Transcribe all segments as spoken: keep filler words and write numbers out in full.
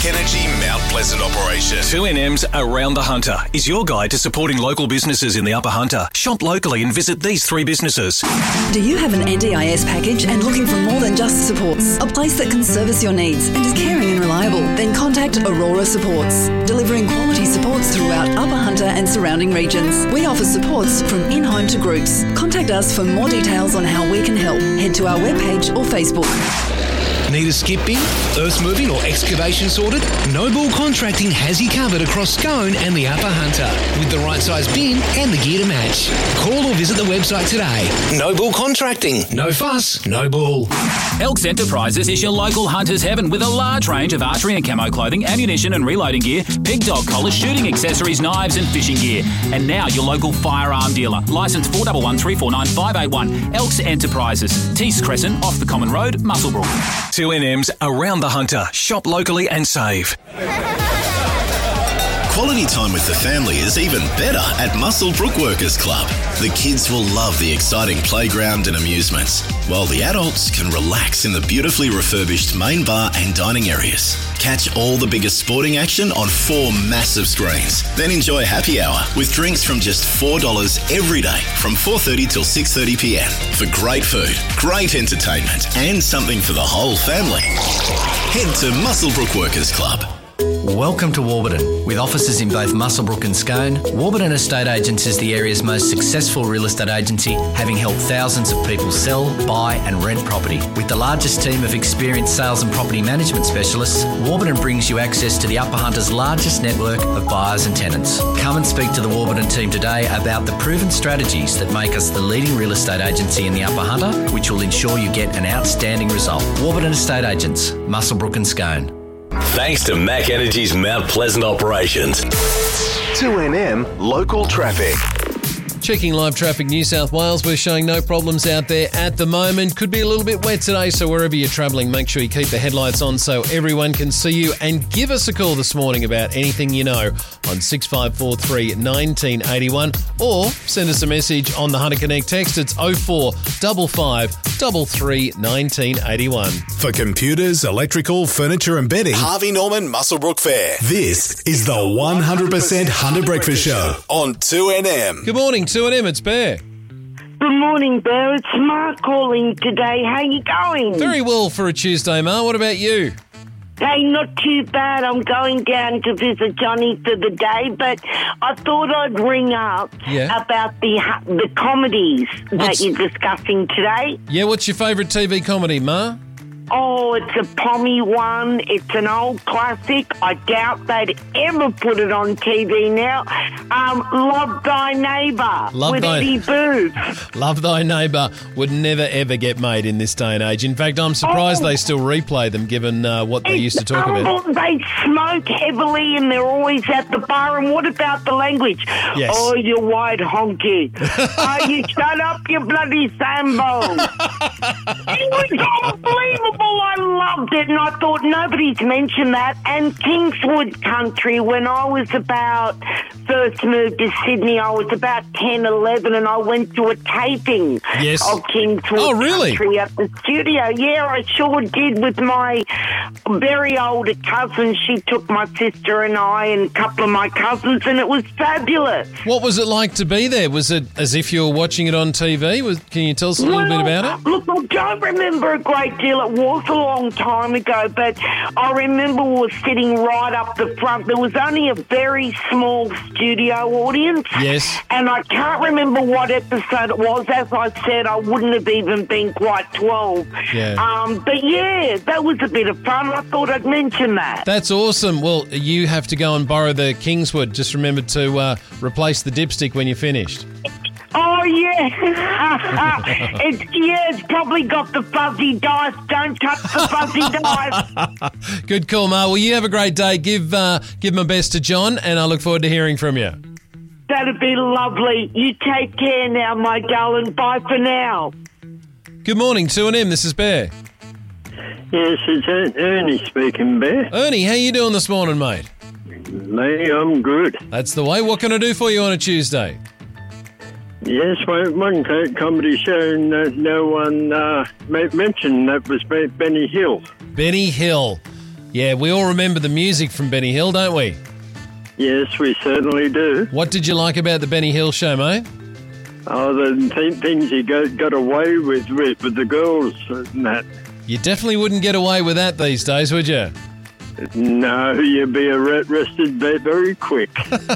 Energy Mount Pleasant operation. two N M's Around the Hunter is your guide to supporting local businesses in the Upper Hunter. Shop locally and visit these three businesses. Do you have an N D I S package and looking for more than just supports? A place that can service your needs and is caring and reliable? Then contact Aurora Supports, delivering quality supports throughout Upper Hunter and surrounding regions. We offer supports from in-home to groups. Contact us for more details on how we can help. Head to our webpage or Facebook. Need a skip bin, earth moving or excavation sorted? Noble Contracting has you covered across Scone and the Upper Hunter with the right size bin and the gear to match. Call or visit the website today. Noble Contracting. No fuss, no bull. Elks Enterprises is your local hunter's heaven with a large range of archery and camo clothing, ammunition and reloading gear, pig dog collars, shooting accessories, knives and fishing gear. And now your local firearm dealer. Licence four one one three four nine five eight one. Elks Enterprises. Tees Crescent off the Common Road, Muswellbrook. two N M's Around the Hunter. Shop locally and save. Quality time with the family is even better at Muswellbrook Workers Club. The kids will love the exciting playground and amusements, while the adults can relax in the beautifully refurbished main bar and dining areas. Catch all the biggest sporting action on four massive screens. Then enjoy happy hour with drinks from just four dollars every day from four thirty till six thirty p m for great food, great entertainment and something for the whole family. Head to Muswellbrook Workers Club. Welcome to Warburton. With offices in both Muswellbrook and Scone, Warburton Estate Agents is the area's most successful real estate agency, having helped thousands of people sell, buy and rent property. With the largest team of experienced sales and property management specialists, Warburton brings you access to the Upper Hunter's largest network of buyers and tenants. Come and speak to the Warburton team today about the proven strategies that make us the leading real estate agency in the Upper Hunter, which will ensure you get an outstanding result. Warburton Estate Agents, Muswellbrook and Scone. Thanks to Mac Energy's Mount Pleasant operations. two N M Local Traffic. Checking live traffic, New South Wales, we're showing no problems out there at the moment. Could be a little bit wet today, so wherever you're travelling, make sure you keep the headlights on so everyone can see you. And give us a call this morning about anything you know on six five four three, one nine eight one, or send us a message on the Hunter Connect text. It's oh four five five three three, one nine eight one. For computers, electrical, furniture and bedding, Harvey Norman Muswellbrook Fair. This is the one hundred percent Hunter Breakfast Show on two N M. Good morning, two N M, it's Bear. Good morning, Bear. It's Mark calling today. How you going? Very well for a Tuesday, Ma. What about you? Hey, not too bad. I'm going down to visit Johnny for the day, but I thought I'd ring up Yeah. about the the comedies What's- that you're discussing today. Yeah, what's your favourite T V comedy, Ma? Oh, it's a Pommy one. It's an old classic. I doubt they'd ever put it on T V now. Um, Love Thy Neighbour Love with Thy- Eddie Booth. Love Thy Neighbour would never, ever get made in this day and age. In fact, I'm surprised Oh. they still replay them given uh, what they used to talk about. Humble. They smoke heavily and they're always at the bar. And what about the language? Yes. Oh, you white honky. Oh, you shut up, you bloody Sambo. It was unbelievable. I loved it and I thought nobody's mentioned that. And Kingswood Country, when I was about, first moved to Sydney, I was about ten, eleven and I went to a taping Yes. of Kingswood Oh, really? Country at the studio. Yeah, I sure did with my very older cousin. She took my sister and I and a couple of my cousins and it was fabulous. What was it like to be there? Was it as if you were watching it on T V? Was, can you tell us a little bit about it? Look, I don't remember a great deal. It was a long time ago, but I remember we were sitting right up the front. There was only a very small studio audience. Yes. And I can't remember what episode it was. As I said, I wouldn't have even been quite twelve. Yeah. Um, but yeah, that was a bit of fun. I thought I'd mention that. That's awesome. Well, you have to go and borrow the Kingswood. Just remember to uh, replace the dipstick when you're finished. Oh, yeah. it's, yeah, it's probably got the fuzzy dice. Don't touch the fuzzy dice. Good call, Ma. Well, you have a great day. Give uh, give my best to John, and I look forward to hearing from you. That'd be lovely. You take care now, my darling. Bye for now. Good morning, two N M. This is Bear. Yes, it's Er- Ernie speaking, Bear. Ernie, how you doing this morning, mate? Me, I'm good. That's the way. What can I do for you on a Tuesday? Yes, one, one co- comedy show no, no one uh, ma- mentioned, that was Be- Benny Hill. Benny Hill. Yeah, we all remember the music from Benny Hill, don't we? Yes, we certainly do. What did you like about the Benny Hill show, mate? Oh, the th- things he got, got away with, with with the girls and that. You definitely wouldn't get away with that these days, would you? No, you'd be arrested very quick.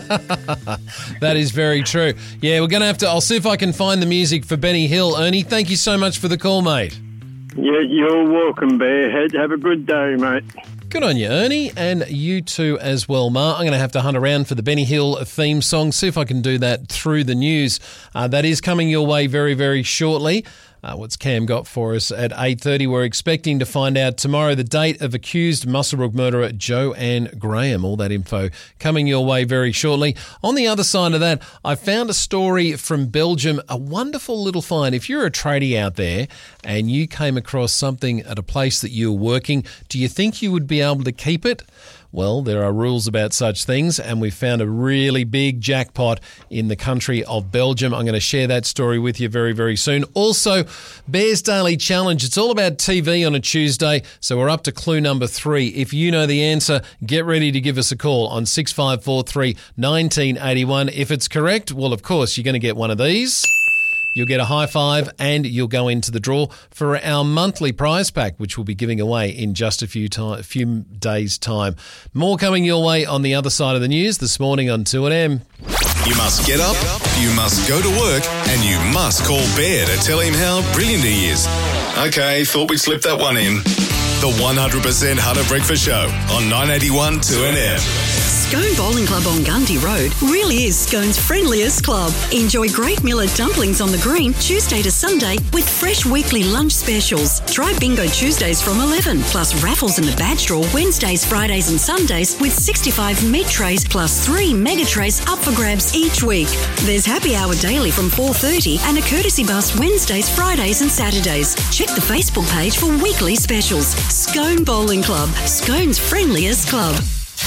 That is very true. Yeah, we're going to have to... I'll see if I can find the music for Benny Hill. Ernie, thank you so much for the call, mate. Yeah, you're welcome, Bearhead. Have a good day, mate. Good on you, Ernie, and you too as well, Ma. I'm going to have to hunt around for the Benny Hill theme song, see if I can do that through the news. Uh, that is coming your way very, very shortly. Uh, what's Cam got for us at eight thirty? We're expecting to find out tomorrow the date of accused Muswellbrook murderer Joanne Graham. All that info coming your way very shortly. On the other side of that, I found a story from Belgium, a wonderful little find. If you're a tradie out there and you came across something at a place that you were working, do you think you would be able to keep it? Well, there are rules about such things, and we found a really big jackpot in the country of Belgium. I'm going to share that story with you very, very soon. Also, Bears Daily Challenge. It's all about T V on a Tuesday, so we're up to clue number three. If you know the answer, get ready to give us a call on six five four three, one nine eight one. If it's correct, well, of course, you're going to get one of these. You'll get a high five and you'll go into the draw for our monthly prize pack, which we'll be giving away in just a few time, few days' time. More coming your way on the other side of the news this morning on two N M. You must get up, you must go to work, and you must call Bear to tell him how brilliant he is. Okay, thought we'd slip that one in. The one hundred percent Hunter Breakfast Show on nine eighty-one two N M. Scone Bowling Club on Gundy Road really is Scone's friendliest club. Enjoy great Miller dumplings on the green Tuesday to Sunday with fresh weekly lunch specials. Try Bingo Tuesdays from eleven, plus raffles in the badge draw Wednesdays, Fridays and Sundays with sixty-five meat trays plus three mega trays up for grabs each week. There's happy hour daily from four thirty and a courtesy bus Wednesdays, Fridays and Saturdays. Check the Facebook page for weekly specials. Scone Bowling Club, Scone's friendliest club.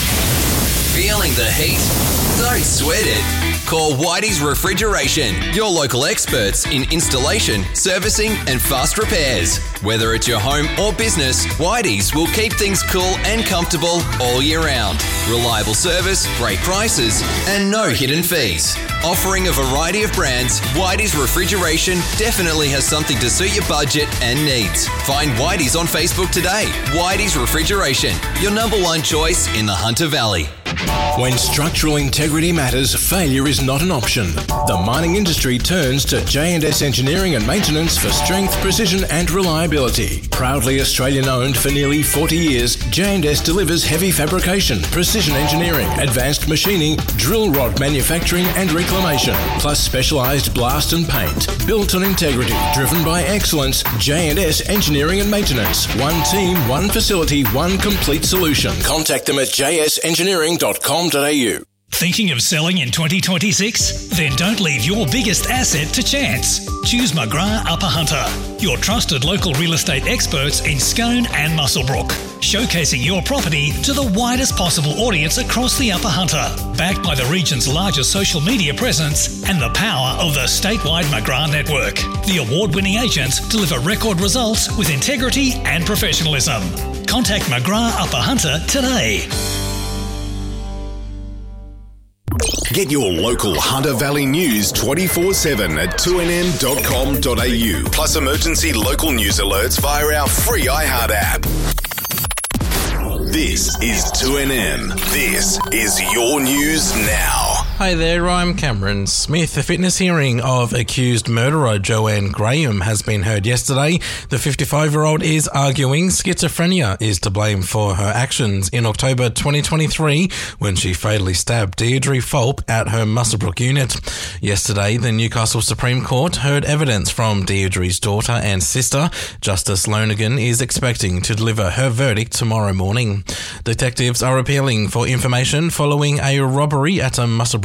Feeling the heat? Don't sweat it. Call Whitey's Refrigeration, your local experts in installation, servicing and fast repairs. Whether it's your home or business, Whitey's will keep things cool and comfortable all year round. Reliable service, great prices and no hidden fees. Offering a variety of brands, Whitey's Refrigeration definitely has something to suit your budget and needs. Find Whitey's on Facebook today. Whitey's Refrigeration, your number one choice in the Hunter Valley. When structural integrity matters, failure is not an option. The mining industry turns to J and S Engineering and Maintenance for strength, precision and reliability. Proudly Australian-owned for nearly forty years, J and S delivers heavy fabrication, precision engineering, advanced machining, drill rod manufacturing and reclamation, plus specialised blast and paint. Built on integrity, driven by excellence, J and S Engineering and Maintenance. One team, one facility, one complete solution. Contact them at j s engineering dot com dot a u. Thinking of selling in twenty twenty-six? Then don't leave your biggest asset to chance. Choose McGrath Upper Hunter, your trusted local real estate experts in Scone and Muswellbrook, showcasing your property to the widest possible audience across the Upper Hunter. Backed by the region's largest social media presence and the power of the statewide McGrath network, the award-winning agents deliver record results with integrity and professionalism. Contact McGrath Upper Hunter today. Get your local Hunter Valley news twenty-four seven at two n m dot com dot a u. Plus emergency local news alerts via our free iHeart app. This is two N M. This is your news now. Hi there, I'm Cameron Smith. A fitness hearing of accused murderer Joanne Graham has been heard yesterday. The fifty-five-year-old is arguing schizophrenia is to blame for her actions in October twenty twenty-three when she fatally stabbed Deirdre Fulp at her Muswellbrook unit. Yesterday, the Newcastle Supreme Court heard evidence from Deirdre's daughter and sister. Justice Lonergan is expecting to deliver her verdict tomorrow morning. Detectives are appealing for information following a robbery at a Muswellbrook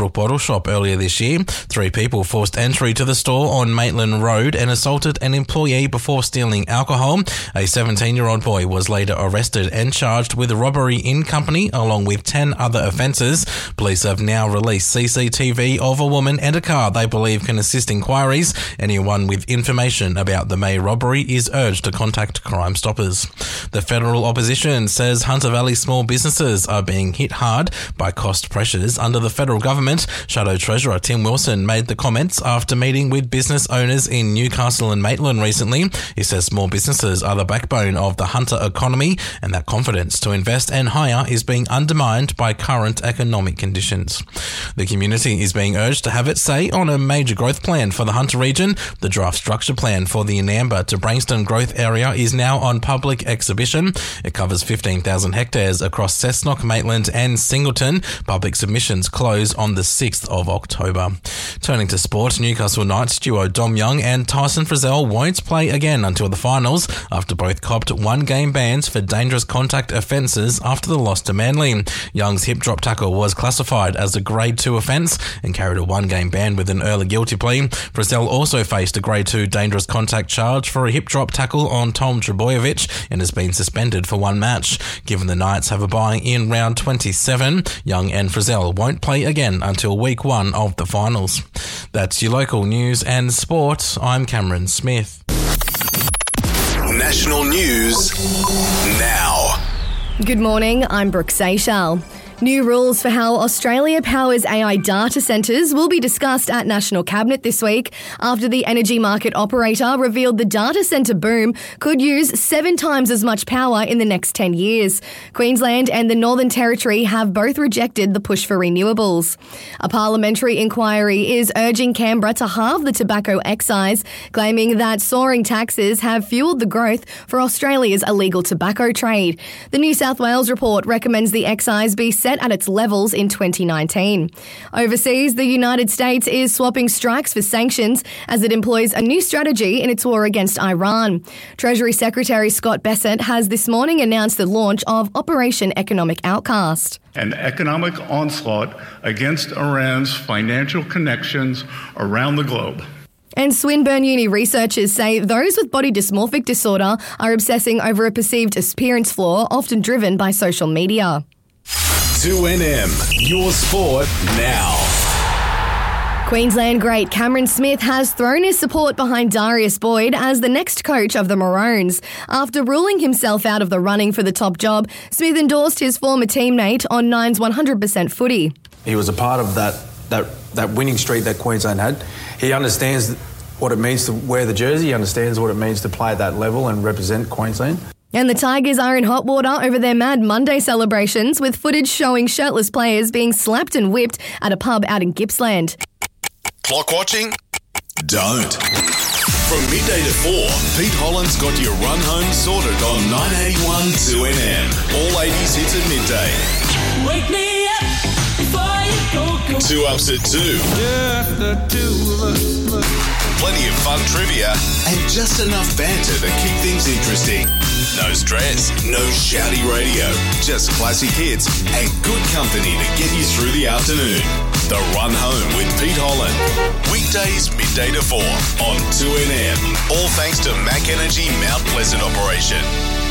Brook Bottle Shop earlier this year. Three people forced entry to the store on Maitland Road and assaulted an employee before stealing alcohol. A seventeen-year-old boy was later arrested and charged with robbery in company, along with ten other offences. Police have now released C C T V of a woman and a car they believe can assist inquiries. Anyone with information about the May robbery is urged to contact Crime Stoppers. The federal opposition says Hunter Valley small businesses are being hit hard by cost pressures under the federal government. Shadow Treasurer Tim Wilson made the comments after meeting with business owners in Newcastle and Maitland recently. He says small businesses are the backbone of the Hunter economy and that confidence to invest and hire is being undermined by current economic conditions. The community is being urged to have its say on a major growth plan for the Hunter region. The draft structure plan for the Inamba to Brainston growth area is now on public exhibition. It covers fifteen thousand hectares across Cessnock, Maitland and Singleton. Public submissions close on the sixth of October. Turning to sport, Newcastle Knights duo Dom Young and Tyson Frizzell won't play again until the finals after both copped one-game bans for dangerous contact offences after the loss to Manly. Young's hip drop tackle was classified as a Grade two offence and carried a one-game ban with an early guilty plea. Frizzell also faced a Grade two dangerous contact charge for a hip drop tackle on Tom Trebojevic and has been suspended for one match. Given the Knights have a bye in round twenty-seven, Young and Frizzell won't play again until week one of the finals. That's your local news and sport. I'm Cameron Smith. National news now. Good morning, I'm Brooke Seychelles. New rules for how Australia powers A I data centres will be discussed at National Cabinet this week after the energy market operator revealed the data centre boom could use seven times as much power in the next ten years. Queensland and the Northern Territory have both rejected the push for renewables. A parliamentary inquiry is urging Canberra to halve the tobacco excise, claiming that soaring taxes have fuelled the growth for Australia's illegal tobacco trade. The New South Wales report recommends the excise be set at its levels in twenty nineteen. Overseas, the United States is swapping strikes for sanctions as it employs a new strategy in its war against Iran. Treasury Secretary Scott Bessent has this morning announced the launch of Operation Economic Outcast. An economic onslaught against Iran's financial connections around the globe. And Swinburne Uni researchers say those with body dysmorphic disorder are obsessing over a perceived appearance flaw, often driven by social media. two N M, your sport now. Queensland great Cameron Smith has thrown his support behind Darius Boyd as the next coach of the Maroons. After ruling himself out of the running for the top job, Smith endorsed his former teammate on Nine's one hundred percent footy. He was a part of that, that, that winning streak that Queensland had. He understands what it means to wear the jersey. He understands what it means to play at that level and represent Queensland. And the Tigers are in hot water over their Mad Monday celebrations, with footage showing shirtless players being slapped and whipped at a pub out in Gippsland. Clock watching? Don't. From midday to four, Pete Holland's got your run home sorted on nine eighty-one two N M. All eighties hits at midday. Wake me up before you go, go. Two ups at two. Just the two of us. Plenty of fun trivia and just enough banter to keep things interesting. No stress, no shouty radio, just classic hits and good company to get you through the afternoon. The Run Home with Pete Holland. Weekdays midday to four on two N M. All thanks to Mac Energy Mount Pleasant operation.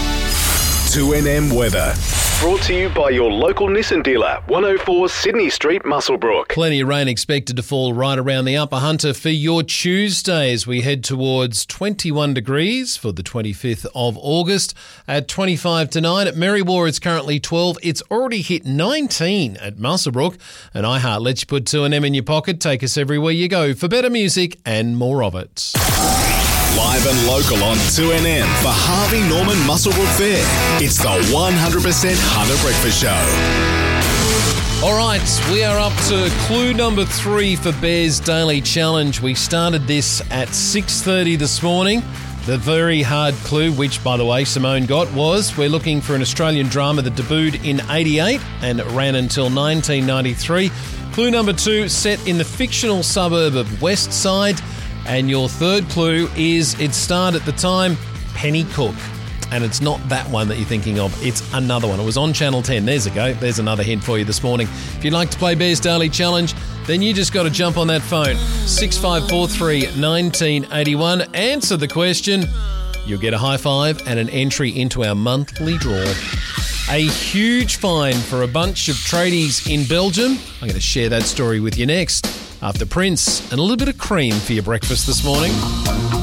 two N M weather. Brought to you by your local Nissan dealer, one oh four Sydney Street, Muswellbrook. Plenty of rain expected to fall right around the Upper Hunter for your Tuesday as we head towards twenty-one degrees for the twenty-fifth of August. At twenty-five to nine at Merriwa, it's currently twelve. It's already hit nineteen at Muswellbrook. And iHeart lets you put two N M in your pocket. Take us everywhere you go for better music and more of it. Live and local on two N M for Harvey Norman Muswellbrook Fair. It's the one hundred percent Hunter Breakfast Show. All right, we are up to clue number three for Bear's Daily Challenge. We started this at six thirty this morning. The very hard clue, which, by the way, Simone got, was we're looking for an Australian drama that debuted in eighty-eight and ran until nineteen ninety-three. Clue number two, set in the fictional suburb of West Side. And your third clue is it starred at the time Penny Cook. and it's not that one that you're thinking of. It's another one. It was on Channel ten. There's a go. There's another hint for you this morning. If you'd like to play Bear's Daily Challenge, then you just got to jump on that phone. six five four three, one nine eight one. Answer the question. You'll get a high five and an entry into our monthly draw. A huge fine for a bunch of tradies in Belgium. I'm going to share that story with you next after Prince and a little bit of cream for your breakfast this morning.